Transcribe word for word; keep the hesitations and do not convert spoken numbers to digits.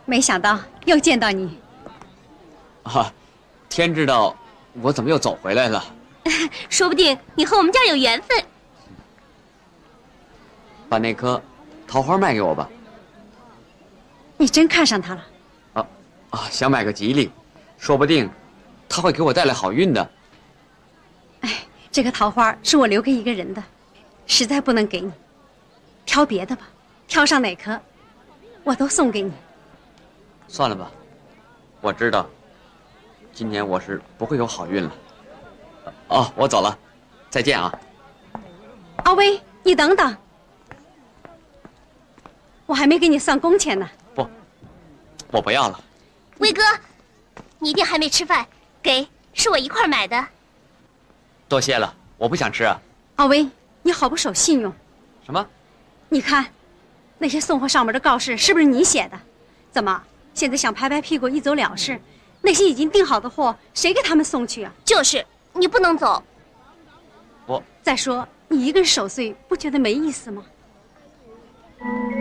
没想到又见到你。 啊，天知道我怎么又走回来了。 说不定你和我们家有缘分。 把那颗桃花卖给我吧。 你真看上它了？ 啊啊，想买个吉利，说不定它会给我带来好运的。 哎，这个桃花是我留给一个人的，实在不能给你，挑别的吧，挑上哪颗，我都送给你。 算了吧，我知道，今年我是不会有好运了。哦，我走了，再见啊。 阿威，你等等，我还没给你算工钱呢。 不，我不要了。 威哥，你一定还没吃饭，给，是我一块买的。 多谢了，我不想吃啊。 阿威，你好不守信用。 什么？ 你看，那些送货上门的告示是不是你写的？怎么现在想拍拍屁股一走了事？那些已经订好的货，谁给他们送去啊？ 就是，你不能走。 我再说，你一个人守岁，不觉得没意思吗？